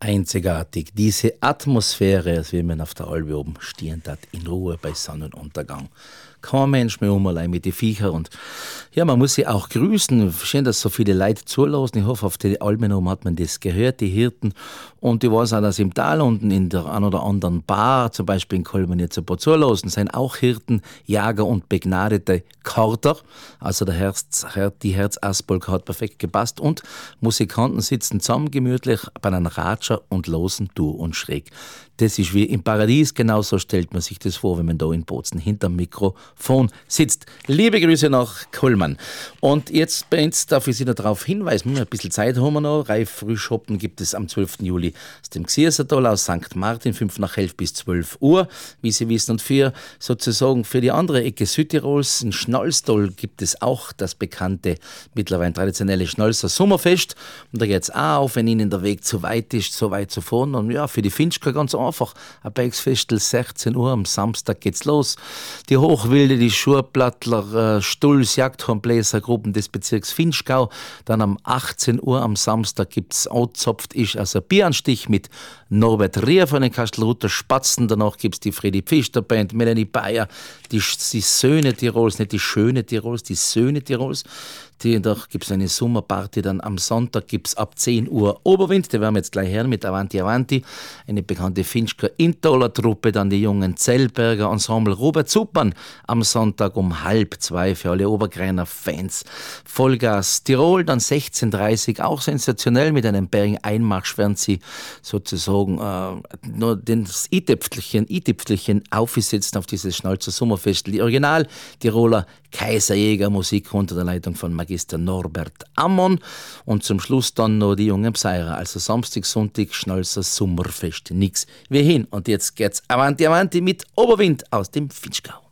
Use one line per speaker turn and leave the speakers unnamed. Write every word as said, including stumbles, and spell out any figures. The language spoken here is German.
Einzigartig. Diese Atmosphäre, als wenn man auf der Alpe oben stehen hat, in Ruhe bei Sonnenuntergang. Kein Mensch mehr um allein mit den Viecher. Und ja, man muss sie auch grüßen. Schön, dass so viele Leute zulassen. Ich hoffe, auf die Alpen oben hat man das gehört, die Hirten. Und ich weiß auch, dass im Tal unten in der ein oder anderen Bar, zum Beispiel in Kolmen jetzt ein paar zulassen, sind auch Hirten, Jager und begnadete Kater. Also der Herz, die Herzaspolka hat perfekt gepasst. Und Musikanten sitzen zusammen gemütlich bei einem Ratscher und losen dur und schräg. Das ist wie im Paradies, genauso stellt man sich das vor, wenn man da in Bozen hinterm Mikrofon sitzt. Liebe Grüße nach Kolman. Und jetzt, bei uns darf ich Sie noch darauf hinweisen, ein bisschen Zeit haben wir noch. Reif Frühschoppen gibt es am zwölften Juli aus dem Xiersertal aus Sankt Martin, fünf nach elf bis zwölf Uhr, wie Sie wissen. Und für sozusagen für die andere Ecke Südtirols, in Schnalztal, gibt es auch das bekannte, mittlerweile traditionelle Schnalzer Sommerfest. Und da geht es auch auf, wenn Ihnen der Weg zu weit ist, so weit zu fahren. Und ja, für die Finchker ganz einfach. Ein Beigsfestel, sechzehn Uhr, am Samstag geht's los. Die Hochwilde, die Schurplattler, äh, Stulls, Jagdhornbläsergruppen des Bezirks Finchgau. Dann am achtzehn Uhr am Samstag gibt's Outzopft ist, also ein Bieranstich mit Norbert Rier von den Kastelruther Spatzen. Danach gibt's die Fredi Pfister Band, Melanie Bayer, die, die Söhne Tirols, nicht die Schöne Tirols, die Söhne Tirols. Die, da gibt es eine Sommerparty, dann am Sonntag gibt es ab zehn Uhr Oberwind, da werden wir jetzt gleich hören mit Avanti Avanti, eine bekannte Finchker Intoler-Truppe, dann die jungen Zellberger Ensemble Robert Suppern am Sonntag um halb zwei für alle Obergreiner Fans. Vollgas Tirol, dann sechzehn Uhr dreißig, auch sensationell, mit einem Bering-Einmarsch werden sie sozusagen äh, nur das i-Tüpfelchen, i-Tüpfelchen aufgesetzt auf dieses Schnalzer Sommerfest. Die Original Tiroler Kaiserjäger Musik unter der Leitung von Magister Norbert Ammon und zum Schluss dann noch die jungen Pseirer, also Samstag, Sonntag, Schnalzer Sommerfest, nix wie hin. Und jetzt geht's Avanti Avanti mit Oberwind aus dem Finchgau.